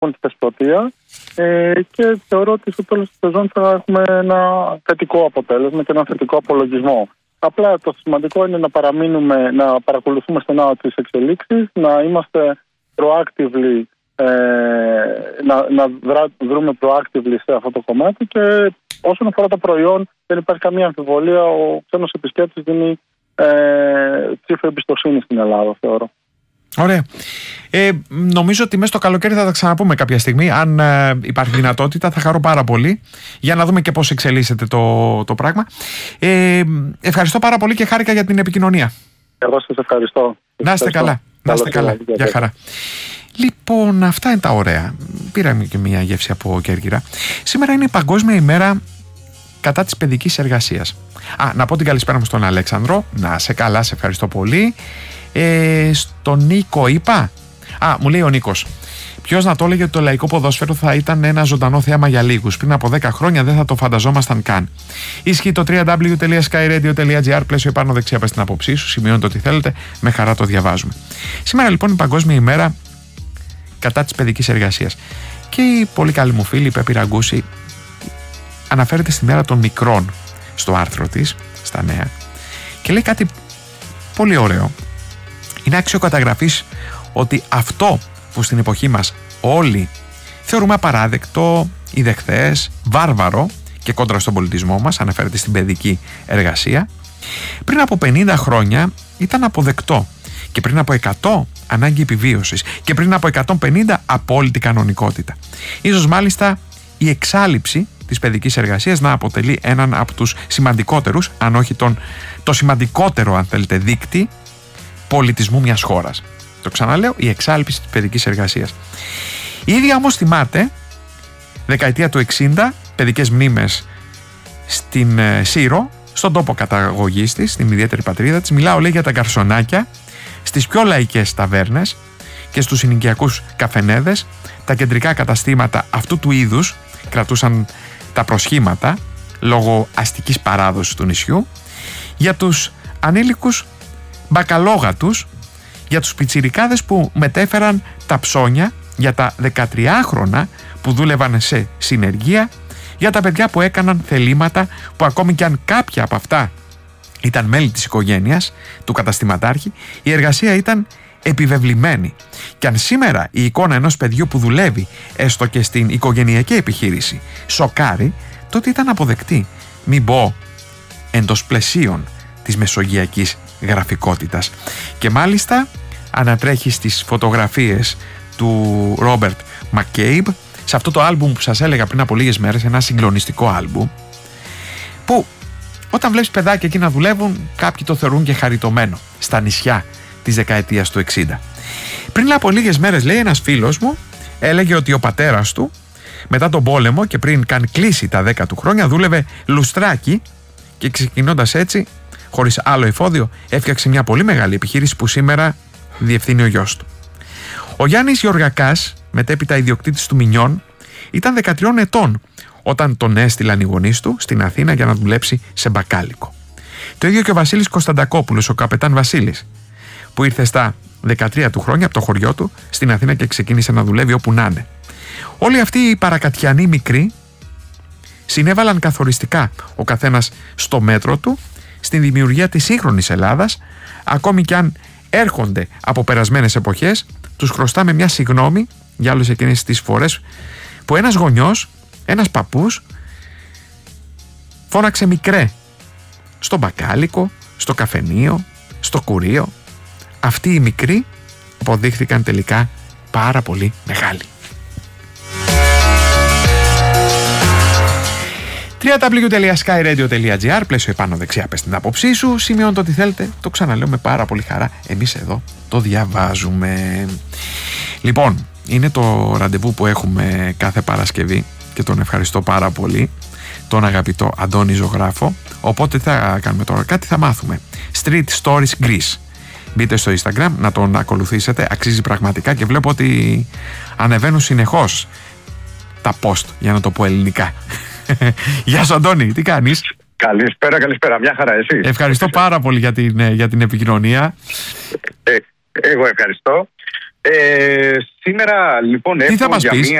τη θεσπρωτεία και θεωρώ ότι στο τέλος της σεζόν θα έχουμε ένα θετικό αποτέλεσμα και ένα θετικό απολογισμό. Απλά το σημαντικό είναι να παρακολουθούμε στενά τις εξελίξεις, να είμαστε proactively, να βρούμε proactively σε αυτό το κομμάτι και όσον αφορά το προϊόν δεν υπάρχει καμία αμφιβολία, ο ξένος επισκέπτης δίνει ψήφο εμπιστοσύνη στην Ελλάδα, θεωρώ. Ωραία. Νομίζω ότι μέσα στο καλοκαίρι θα τα ξαναπούμε κάποια στιγμή. Αν υπάρχει δυνατότητα, θα χαρώ πάρα πολύ για να δούμε και πώς εξελίσσεται το πράγμα. Ευχαριστώ πάρα πολύ και χάρηκα για την επικοινωνία. Εγώ σας ευχαριστώ. Να είστε καλά. Να είστε καλά. Γεια χαρά. Λοιπόν, αυτά είναι τα ωραία. Πήραμε και μια γεύση από Κέρκυρα. Σήμερα είναι η Παγκόσμια ημέρα κατά της παιδικής εργασίας. Να πω την καλησπέρα μου στον Αλέξανδρο. Να σε καλά, σε ευχαριστώ πολύ. Στον Νίκο είπα. Μου λέει ο Νίκος, ποιος να το έλεγε ότι το λαϊκό ποδόσφαιρο θα ήταν ένα ζωντανό θέαμα για λίγους. Πριν από 10 χρόνια δεν θα το φανταζόμασταν καν. Ισχύει το www.skyradio.gr, πλαίσιο επάνω δεξιά πες την άποψή σου, σημειώνετε ό,τι θέλετε, με χαρά το διαβάζουμε. Σήμερα λοιπόν η Παγκόσμια ημέρα κατά της παιδικής εργασίας. Και η πολύ καλή μου φίλη η Πέπη Ραγκούση αναφέρεται στη μέρα των μικρών στο άρθρο της, στα νέα, και λέει κάτι πολύ ωραίο. Είναι άξιο καταγραφής ότι αυτό που στην εποχή μας όλοι θεωρούμε απαράδεκτο, ιδεχθές, βάρβαρο και κόντρα στον πολιτισμό μας, αναφέρεται στην παιδική εργασία, πριν από 50 χρόνια ήταν αποδεκτό και πριν από 100 ανάγκη επιβίωσης και πριν από 150 απόλυτη κανονικότητα. Ίσως μάλιστα η εξάλειψη της παιδικής εργασίας να αποτελεί έναν από τους σημαντικότερους, αν όχι το σημαντικότερο αν θέλετε δείκτη πολιτισμού μιας χώρας. Το ξαναλέω, η εξάλειψη της παιδικής εργασίας. Η ίδια όμως θυμάται δεκαετία του 60 παιδικές μνήμες στην Σύρο, στον τόπο καταγωγής της, στην ιδιαίτερη πατρίδα της. Μιλάω λέει για τα γκαρσονάκια στις πιο λαϊκές ταβέρνες και στους συνοικιακούς καφενέδες. Τα κεντρικά καταστήματα αυτού του είδους κρατούσαν τα προσχήματα λόγω αστικής παράδοσης του νησιού. Για τους ανήλικους μπακαλόγατους, για τους πιτσιρικάδες που μετέφεραν τα ψώνια, για τα 13χρονα που δούλευαν σε συνεργεία, για τα παιδιά που έκαναν θελήματα που ακόμη κι αν κάποια από αυτά ήταν μέλη της οικογένειας του καταστηματάρχη, η εργασία ήταν επιβεβλημένη. Και αν σήμερα η εικόνα ενός παιδιού που δουλεύει έστω και στην οικογενειακή επιχείρηση σοκάρει, τότε ήταν αποδεκτή, μην πω εντός πλαισίων της μεσογειακής γραφικότητας. Και μάλιστα ανατρέχει στις φωτογραφίες του Ρόμπερτ Μακκέιμπ, σε αυτό το άλμπουμ που σας έλεγα πριν από λίγες μέρες, ένα συγκλονιστικό άλμπουμ, που όταν βλέπεις παιδάκια εκεί να δουλεύουν, κάποιοι το θεωρούν και χαριτωμένο, στα νησιά της δεκαετίας του 60. Πριν από λίγες μέρες, λέει, ένας φίλος μου έλεγε ότι ο πατέρας του μετά τον πόλεμο και πριν καν κλείσει τα 10 του χρόνια δούλευε λουστράκι και ξεκινώντας έτσι, χωρίς άλλο εφόδιο, έφτιαξε μια πολύ μεγάλη επιχείρηση που σήμερα διευθύνει ο γιος του. Ο Γιάννης Γεωργακάς, μετέπειτα ιδιοκτήτης του Μινιών, ήταν 13 ετών όταν τον έστειλαν οι γονείς του στην Αθήνα για να δουλέψει σε μπακάλικο. Το ίδιο και ο Βασίλης Κωνσταντακόπουλος, ο καπετάν Βασίλης, που ήρθε στα 13 του χρόνια από το χωριό του στην Αθήνα και ξεκίνησε να δουλεύει όπου να είναι. Όλοι αυτοί οι παρακατιανοί μικροί συνέβαλαν καθοριστικά, ο καθένας στο μέτρο του, στην δημιουργία της σύγχρονης Ελλάδας, ακόμη κι αν έρχονται από περασμένες εποχές, τους χρωστάμε μια συγγνώμη για όλες εκείνες τις φορές που ένας γονιός, ένας παππούς, φώναξε μικρέ στο μπακάλικο, στο καφενείο, στο κουρίο. Αυτοί οι μικροί αποδείχθηκαν τελικά πάρα πολύ μεγάλοι. www.skyradio.gr, πλαίσιο επάνω δεξιά πες την άποψή σου, σημειώνετε ό,τι θέλετε, το ξαναλέω με πάρα πολύ χαρά, εμείς εδώ το διαβάζουμε. Λοιπόν, είναι το ραντεβού που έχουμε κάθε Παρασκευή και τον ευχαριστώ πάρα πολύ, τον αγαπητό Αντώνη Ζωγράφο. Οπότε τι θα κάνουμε τώρα, κάτι θα μάθουμε. Street Stories Greece. Μπείτε στο Instagram να τον ακολουθήσετε, αξίζει πραγματικά και βλέπω ότι ανεβαίνουν συνεχώς τα post, για να το πω ελληνικά. Γεια σου Αντώνη, τι κάνεις? Καλησπέρα, μια χαρά, εσύ? Ευχαριστώ πάρα πολύ για την επικοινωνία. Εγώ ευχαριστώ. Σήμερα λοιπόν τι θα μας πεις?